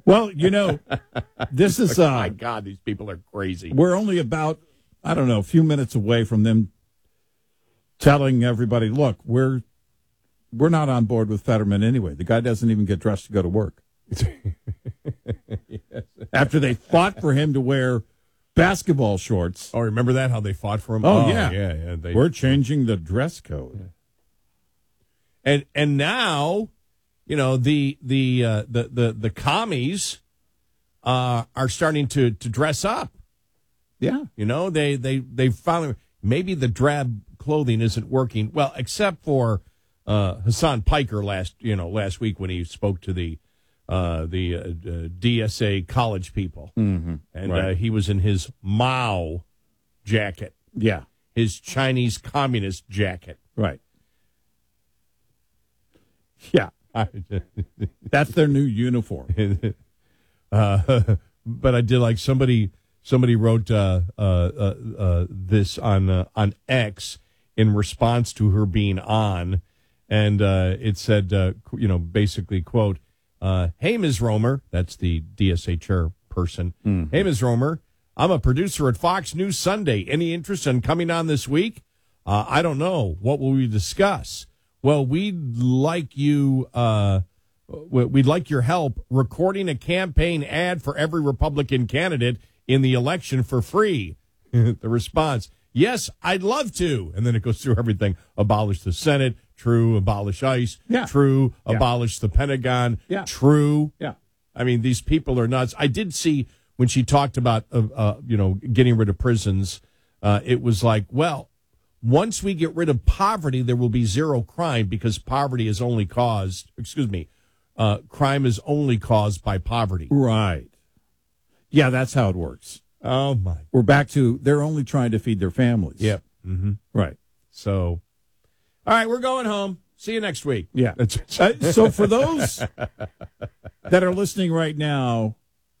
Well, this is my God, these people are crazy. We're only about, I don't know, a few minutes away from them telling everybody, look, we're not on board with Fetterman anyway. The guy doesn't even get dressed to go to work. Yes. After they fought for him to wear basketball shorts. Oh, remember that? How they fought for him? Oh, yeah. Yeah. We're changing the dress code. And now, the commies are starting to dress up. Yeah. They finally, maybe the drab clothing isn't working well, except for Hassan Piker last week when he spoke to the DSA college people, and Right. he was in his Mao jacket, Yeah. his Chinese communist jacket. Right. Yeah. That's their new uniform. But I did like somebody wrote this on X in response to her being on, and it said, basically, quote, hey, Ms. Romer, that's the DSA chairperson. Hey, Ms. Romer, I'm a producer at Fox News Sunday. Any interest in coming on this week? I don't know. What will we discuss? Well, we'd like your help recording a campaign ad for every Republican candidate in the election for free. The response, yes, I'd love to. And then it goes through everything. Abolish the Senate. True. Abolish ICE. Yeah. True. Yeah. Abolish the Pentagon. Yeah. True. Yeah. I mean, these people are nuts. I did see when she talked about, getting rid of prisons, it was like, well, once we get rid of poverty, there will be zero crime because poverty is only caused, crime is only caused by poverty. Right. Yeah, that's how it works. Oh, my. We're back to they're only trying to feed their families. Yep. Mm-hmm. Right. So, all right, we're going home. See you next week. Yeah. So for those that are listening right now,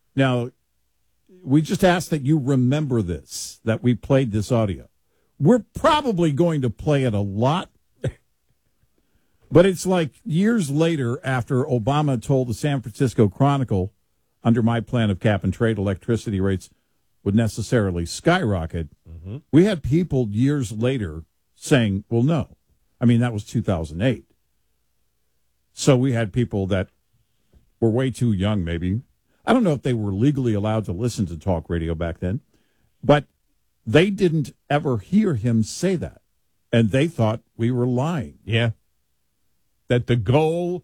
we just ask that you remember this, that we played this audio. We're probably going to play it a lot, but it's like years later after Obama told the San Francisco Chronicle, under my plan of cap and trade, electricity rates would necessarily skyrocket. Mm-hmm. We had people years later saying, well, no. I mean, that was 2008. So we had people that were way too young, maybe. I don't know if they were legally allowed to listen to talk radio back then, but they didn't ever hear him say that, and they thought we were lying. Yeah. That the goal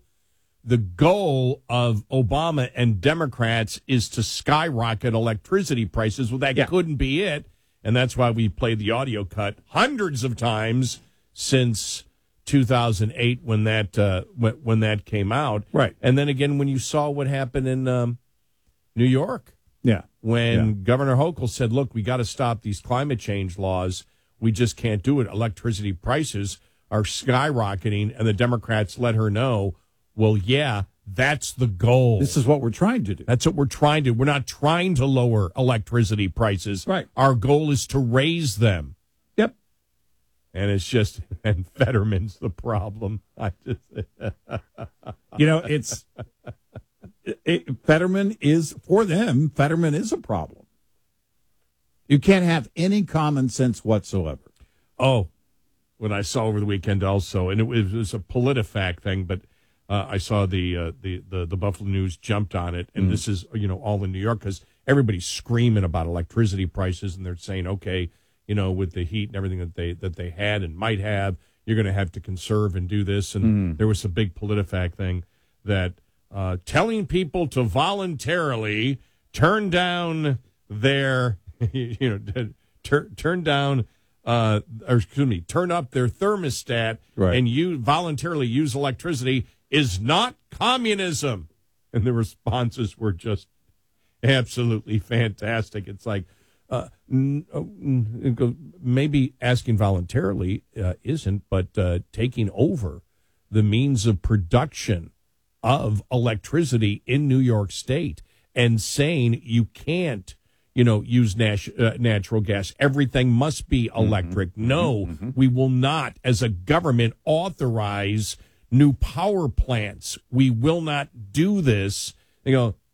of Obama and Democrats is to skyrocket electricity prices. Well, that couldn't be it, and that's why we played the audio cut hundreds of times since 2008 when that came out. Right. And then again when you saw what happened in New York. Yeah. When Governor Hochul said, look, we got to stop these climate change laws. We just can't do it. Electricity prices are skyrocketing. And the Democrats let her know, well, yeah, that's the goal. This is what we're trying to do. That's what we're trying to do. We're not trying to lower electricity prices. Right. Our goal is to raise them. Yep. And it's just, and Fetterman's the problem. Fetterman is, for them, Fetterman is a problem. You can't have any common sense whatsoever. Oh, what I saw over the weekend also, and it was a PolitiFact thing, but I saw the Buffalo News jumped on it, and this is, all in New York, because everybody's screaming about electricity prices, and they're saying, okay, with the heat and everything that they had and might have, you're going to have to conserve and do this. And there was a big PolitiFact thing that telling people to voluntarily turn down their, turn up their thermostat and you voluntarily use electricity is not communism. And the responses were just absolutely fantastic. It's like, maybe asking voluntarily isn't, but taking over the means of production of electricity in New York State and saying you can't, use natural gas. Everything must be electric. We will not, as a government, authorize new power plants. We will not do this.